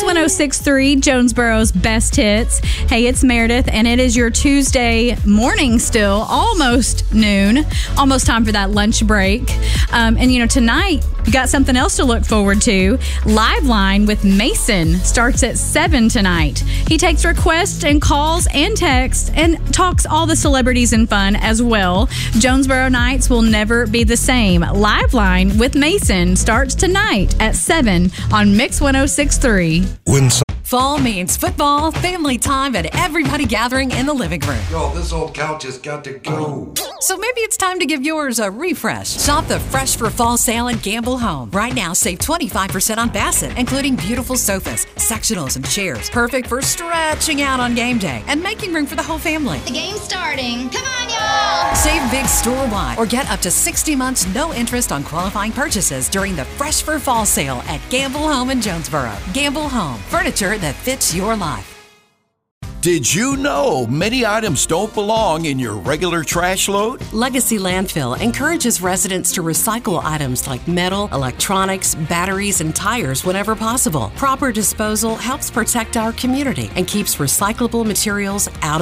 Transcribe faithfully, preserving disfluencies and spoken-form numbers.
Mix one oh six point three, Jonesboro's best hits. Hey, it's Meredith, and it is your Tuesday morning still, almost noon. Almost time for that lunch break. Um, and, you know, tonight, you got something else to look forward to. Live Line with Mason starts at seven tonight. He takes requests and calls and texts and talks all the celebrities and fun as well. Jonesboro nights will never be the same. Live Line with Mason starts tonight at seven on Mix one oh six point three. When so- Fall means football, family time, and everybody gathering in the living room. Yo, this old couch has got to go. So maybe it's time to give yours a refresh. Shop the Fresh for Fall sale at Gamble Home. Right now, save twenty-five percent on Bassett, including beautiful sofas, sectionals, and chairs. Perfect for stretching out on game day and making room for the whole family. The game's starting. Come on, y'all! Save big store-wide or get up to sixty months no interest on qualifying purchases during the Fresh for Fall sale at Gamble Home in Jonesboro. Gamble Home. Furniture that fits your life. Did you know many items don't belong in your regular trash load? Legacy Landfill encourages residents to recycle items like metal, electronics, batteries, and tires whenever possible. Proper disposal helps protect our community and keeps recyclable materials out